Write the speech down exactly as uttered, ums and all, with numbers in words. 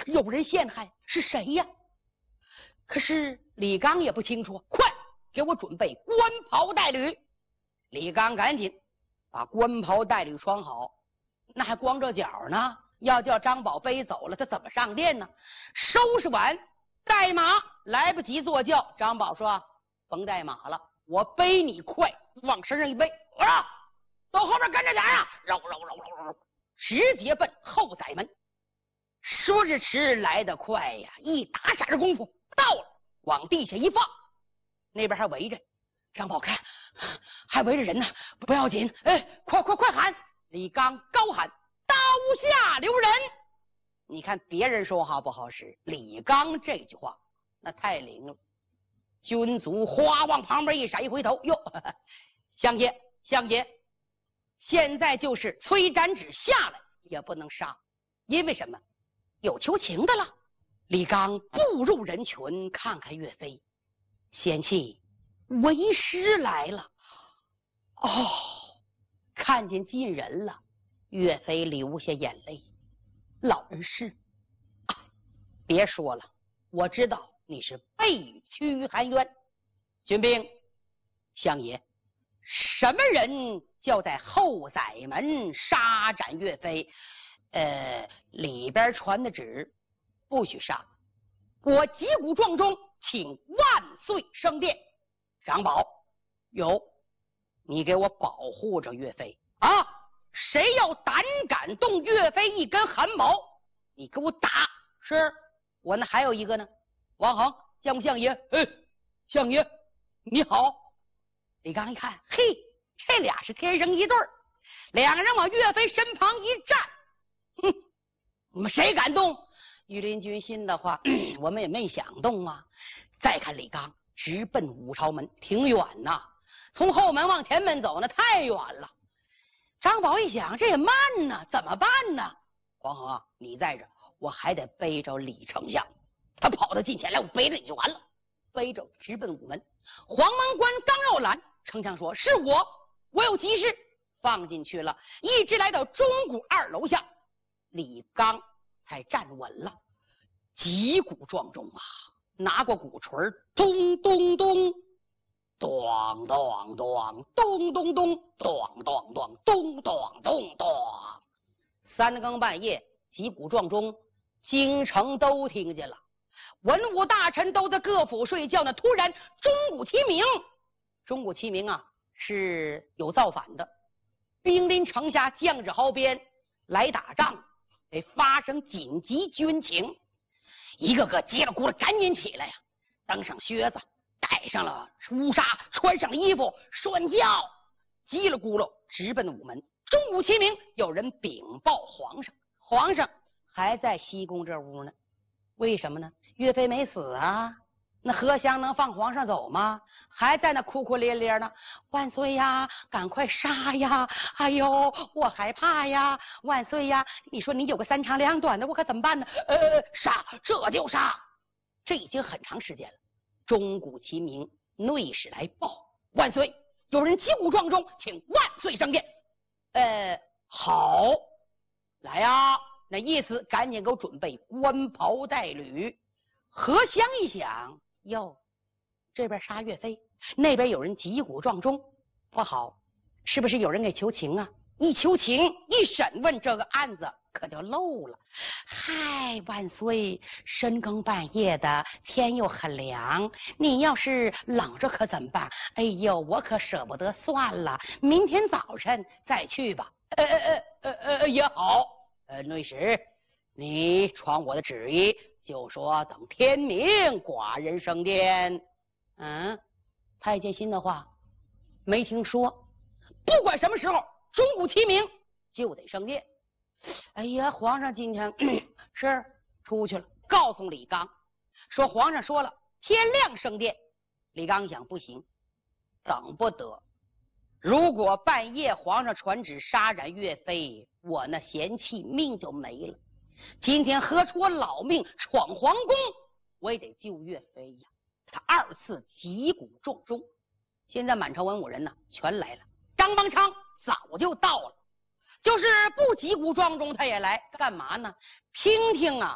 有人陷害，是谁呀？可是李刚也不清楚，快给我准备官袍带履。李刚赶紧把官袍带履穿好，那还光着脚呢，要叫张宝背走了，他怎么上殿呢？收拾完带马，来不及坐轿。张宝说：“甭带马了，我背你快，往身上一背，我说走后边跟着点啊！”揉揉揉揉揉，直接奔后宰门。说时迟，来得快呀！一打闪的功夫到了，往地下一放，那边还围着。张宝看还围着人呢，不要紧，哎，快快快喊！李刚高喊：“刀下留人！”你看别人说话不好使，李刚这句话那太灵了。军卒花往旁边一闪，一回头，哟，呵呵相爷相爷，现在就是崔展指下来也不能杀，因为什么？有求情的了。李刚步入人群，看看岳飞，贤妻为师来了。哦，看见近人了，岳飞流下眼泪。老人是、啊、别说了，我知道你是背屈含冤。军兵，相爷，什么人叫在后宰门杀斩岳飞？呃，里边传的旨，不许杀。我击鼓撞钟，请万岁升殿。张宝，有，你给我保护着岳飞啊！谁要胆敢动岳飞一根汗毛，你给我打！是我那还有一个呢，王恒，相不相爷？哎，相爷你好。李刚一看，嘿，这俩是天生一对儿，两个人往岳飞身旁一站，哼，你们谁敢动？御林军心的话，我们也没想动啊。再看李刚直奔武朝门，挺远呐，从后门往前门走那太远了。张宝一想，这也慢呢，怎么办呢？黄恒啊，你在这，我还得背着李丞相。他跑到近前来，我背着你就完了。背着直奔午门，黄门关刚要拦，丞相说：“是我，我有急事。”放进去了，一直来到钟鼓二楼下，李刚才站稳了，击鼓撞钟啊，拿过鼓槌，咚咚咚。咚咚咚咚咚咚咚咚咚咚咚咚咚，三更半夜击鼓撞钟，京城都听见了。文武大臣都在各府睡觉呢，突然钟鼓齐鸣。钟鼓齐鸣啊，是有造反的，兵临城下，将至壕边，来打仗，得发生紧急军情。一个个叽里咕噜赶紧起来呀，登上靴子，戴上了乌纱，穿上衣服，拴轿，叽里咕噜直奔午门。钟鼓齐鸣，有人禀报皇上，皇上还在西宫这屋呢。为什么呢？岳飞没死啊，那何香能放皇上走吗？还在那哭哭咧咧呢。万岁呀，赶快杀呀！哎呦，我害怕呀！万岁呀，你说你有个三长两短的，我可怎么办呢？呃，杀，这就杀。这已经很长时间了。钟鼓齐鸣，内史来报：万岁，有人击鼓撞钟，请万岁升殿。呃，好，来呀！那意思赶紧给我准备官袍带履。何香一想，哟，这边杀岳飞，那边有人击鼓撞钟，不好，是不是有人给求情啊？一求情，一审问，这个案子可就漏了。嗨，万岁，深更半夜的，天又很凉，你要是冷着可怎么办？哎呦，我可舍不得，算了，明天早晨再去吧。呃呃呃呃呃，也好。呃，内史，你传我的旨意，就说等天明，寡人升殿。嗯，太监心的话没听说，不管什么时候，钟鼓齐鸣就得升殿。哎呀，皇上今天是出去了，告诉李刚说皇上说了天亮升殿。李刚想不行，等不得，如果半夜皇上传旨杀斩岳飞，我那贤妻命就没了。今天何出我老命闯皇宫，我也得救岳飞呀！他二次击鼓撞钟，现在满朝文武人呢全来了，张邦昌早就到了，就是不击鼓撞钟他也来，干嘛呢？听听啊